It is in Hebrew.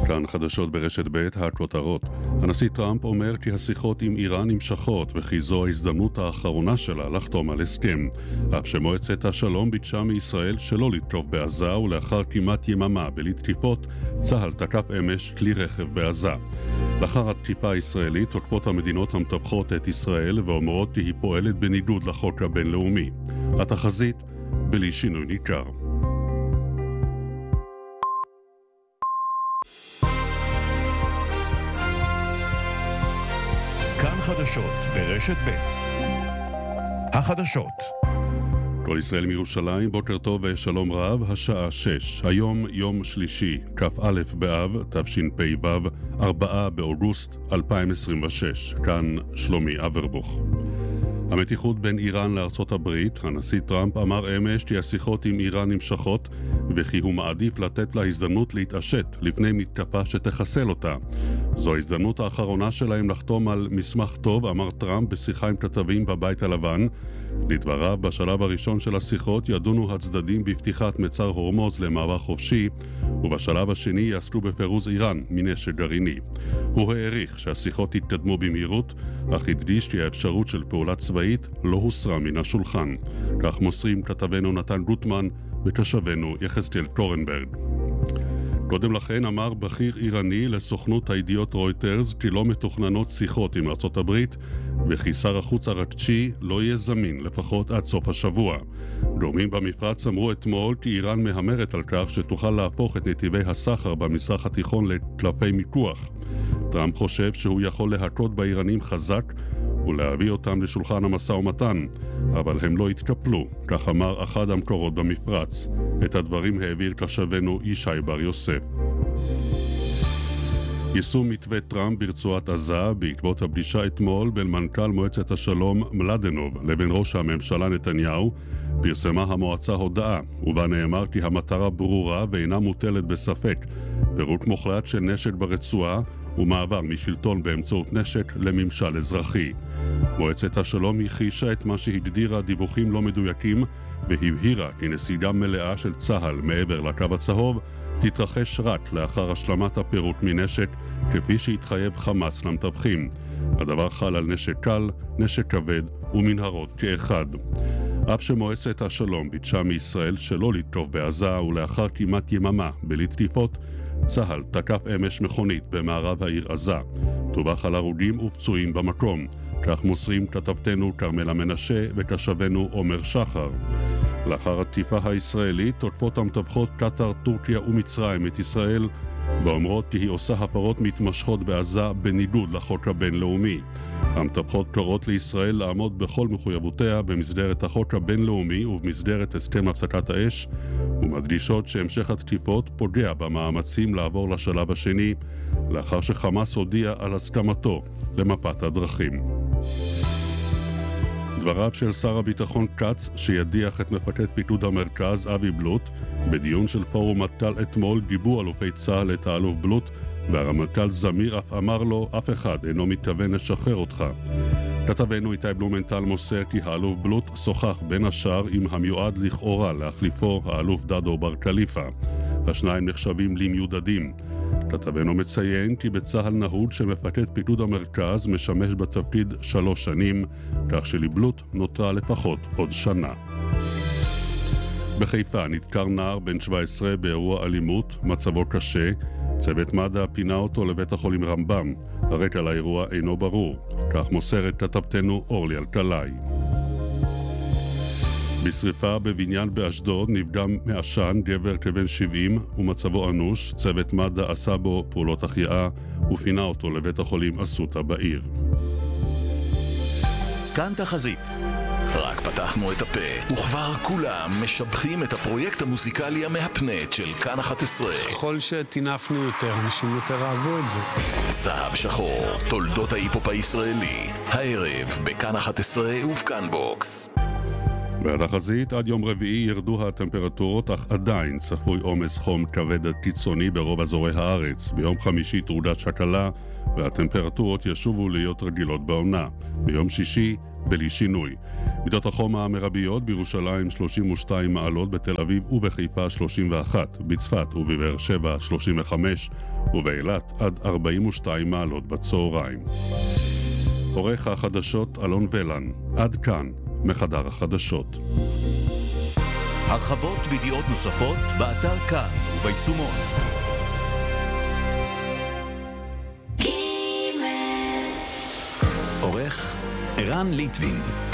כאן חדשות ברשת ב' הכותרות. הנשיא טראמפ אומר כי השיחות עם איראן נמשכות וכי זו ההזדמנות האחרונה שלה לחתום על הסכם. אף שמועצת השלום ביקשה מישראל שלא לתקוף בעזה, ולאחר כמעט יממה בלי תקיפות, צה"ל תקף אמש כלי רכב בעזה. לאחר התקיפה הישראלית תוקפות המדינות המתווכות את ישראל ואומרות כי היא פועלת בניגוד לחוק הבינלאומי. התחזית בלי שינוי ניכר. כאן חדשות ברשת ב'. החדשות. כל ישראל מירושלים, בוקר טוב ושלום רב, השעה 6. היום יום שלישי, כ"א באב, תשפ"ו, 4 באוגוסט 2026. כאן שלומי אברבוך. המתיחות בין איראן לארצות הברית, הנשיא טראמפ אמר אמש כי השיחות עם איראן נמשכות וכי הוא מעדיף לתת לה הזדמנות להתעשת לפני מתקפה שתחסל אותה. זו ההזדמנות האחרונה שלהם לחתום על מסמך טוב, אמר טראמפ בשיחה עם כתבים בבית הלבן. לדבריו, בשלב הראשון של השיחות ידונו הצדדים בפתיחת מצר הורמוז למעבר חופשי, ובשלב השני יעסקו בפירוז איראן מנשק גרעיני. הוא העריך שהשיחות יתקדמו במהירות, אך הדגיש כי האפשרות של פעולה צבאית לא הוסרה מן השולחן. כך מוסרים כתבנו נתן גוטמן וכתבנו יחזקאל קורנברג. קודם לכן אמר בכיר איראני לסוכנות הידיעות רויטרס כי לא מתוכננות שיחות עם ארצות הברית וכי שר החוץ הראשי לא יהיה זמין לפחות עד סוף השבוע. גורמים במפרץ אמרו אתמול כי איראן מהמרת על כך שתוכל להפוך את נתיבי הסחר במזרח התיכון לקלפי מיקוח. טראמפ חושב שהוא יכול להכות באיראנים חזק ולהביא אותם לשולחן המשא ומתן, אבל הם לא התקפלו, כך אמר אחד המקורות במפרץ. את הדברים העביר כתבנו ישי בר יוסף. יישום מתווה טראמפ ברצועת עזה בעקבות הפגישה אתמול בין מנכ"ל מועצת השלום מלדנוב לבין ראש הממשלה נתניהו, פרסמה המועצה הודעה, ובה נאמר כי המטרה ברורה ואינה מוטלת בספק: פירוק מוחלט של נשק ברצועה ומעבר משלטון באמצעות נשק לממשל אזרחי. מועצת השלום הכחישה את מה שהגדירה דיווחים לא מדויקים והבהירה כי נסיגה מלאה של צה"ל מעבר לקו הצהוב תתרחש רק לאחר השלמת הפירוק מנשק, כפי שהתחייב חמאס למתווכים. הדבר חל על נשק קל, נשק כבד ומנהרות כאחד. אף שמועצת השלום ביקשה מישראל שלא לתקוף בעזה, ולאחר כמעט יממה בלי תקיפות, צה"ל תקף אמש מכונית במערב העיר עזה. טובח על הרוגים ופצועים במקום. כך מוסרים כתבתנו כרמלה מנשה וכתבנו עומר שחר. לאחר התקיפה הישראלית תוקפות המתווכות קטר, טורקיה ומצרים את ישראל ואומרות כי היא עושה הפרות מתמשכות בעזה בניגוד לחוק הבינלאומי. המתווכות קוראות לישראל לעמוד בכל מחויבותיה במסגרת החוק הבינלאומי ובמסגרת הסכם הפסקת האש, ומדגישות שהמשך התקיפות פוגע במאמצים לעבור לשלב השני לאחר שחמאס הודיע על הסכמתו למפת הדרכים. דבריו של שר הביטחון קץ שידיח את מפקד פיקוד המרכז אבי בלוט בדיון של פורום מטכ"ל אתמול גיבו אלופי צה"ל את האלוף בלוט, והרמטכ"ל זמיר אף אמר לו: אף אחד אינו מתכוון לשחרר אותך. כתבנו איתי בלומנטל מוסר כי האלוף בלוט שוחח בין השאר עם המיועד לכאורה להחליפו האלוף דדו בר קליפה. השניים נחשבים למיודדים. כתבנו מציין כי בצה"ל נהוג שמפקד פיקוד המרכז משמש בתפקיד 3 שנים, כך שלבלוט נותרה לפחות עוד שנה. בחיפה נדקר נער בן 17 באירוע אלימות, מצבו קשה. צוות מד"א פינה אותו לבית החולים רמב"ם. הרקע לאירוע אינו ברור. כך מוסרת כתבתנו אורלי אלקלעי. בשריפה בבניין באשדוד נפגע מעשן גבר כבן 70 ומצבו אנוש. צוות מד"א עשה בו פעולות החייאה ופינה אותו לבית החולים אסותא בעיר. כאן תחזית. רק פתחנו את הפה, וכבר כולם משבחים את הפרויקט המוזיקלי המהפנט של כאן 11. ככל שתינפנו יותר, אנשים יותר אהבו את זה. זהב שחור, תולדות ההיפופ הישראלי, הערב בכאן 11 ובכאן בוקס. בתחזית, עד יום רביעי ירדו הטמפרטורות, אך עדיין צפוי עומס חום כבד קיצוני ברוב אזורי הארץ. ביום חמישי תעודת שקלה והטמפרטורות ישובו להיות רגילות בעונה. ביום שישי בלי שינוי. מידות החום המרביות בירושלים 32 מעלות, בתל אביב ובחיפה 31, בצפת ובבאר שבע 35, ובאילת עד 42 מעלות בצהריים. עורך החדשות אלון ולן. עד כאן מחדר החדשות. הרחבות וידיעות נוספות באתר כאן וביישומון. עורך ערן ליטבין.